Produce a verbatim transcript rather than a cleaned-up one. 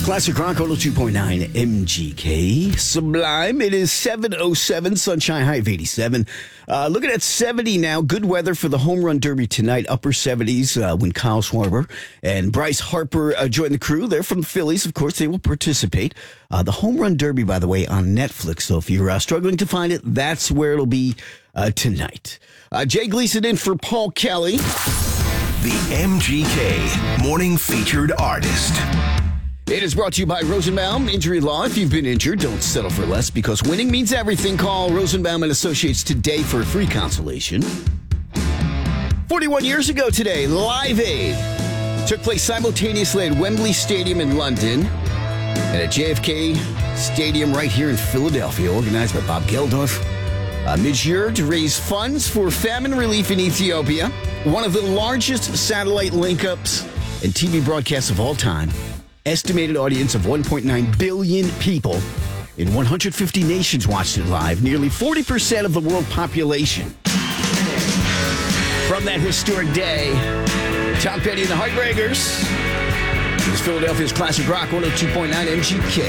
Classic Rock one oh two point nine M G K. Sublime. It is seven oh seven, sunshine high of eighty-seven. Uh, looking at seventy now. Good weather for the home run derby tonight. Upper seventies uh, when Kyle Schwarber and Bryce Harper uh, join the crew. They're from the Phillies. Of course, they will participate. Uh, the home run derby, by the way, on Netflix. So if you're uh, struggling to find it, that's where it'll be uh, tonight. Uh, Jay Gleason in for Paul Kelly. The M G K Morning Featured Artist. It is brought to you by Rosenbaum Injury Law. If you've been injured, don't settle for less because winning means everything. Call Rosenbaum and Associates today for a free consultation. forty-one years ago today, Live Aid took place simultaneously at Wembley Stadium in London and at J F K Stadium right here in Philadelphia, organized by Bob Geldof. Uh, mid-year to raise funds for famine relief in Ethiopia. One of the largest satellite link-ups and T V broadcasts of all time. Estimated audience of one point nine billion people in one hundred fifty nations watched it live. Nearly forty percent of the world population. From that historic day, Tom Petty and the Heartbreakers. This is Philadelphia's Classic Rock one oh two point nine M G K.